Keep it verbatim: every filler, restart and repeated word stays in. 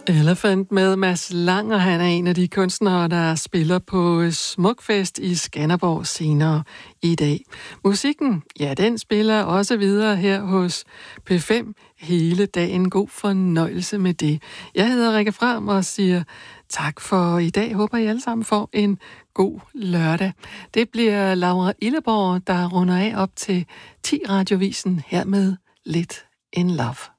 Elephant med Mads Lang, og han er en af de kunstnere, der spiller på Smukfest i Skanderborg senere i dag. Musikken, ja, den spiller også videre her hos P fem hele dagen. God fornøjelse med det. Jeg hedder Rikke Fram og siger tak for i dag. Håber I alle sammen får en god lørdag. Det bliver Laura Illeborg, der runder af op til ti Radiovisen her med Lidt in Love.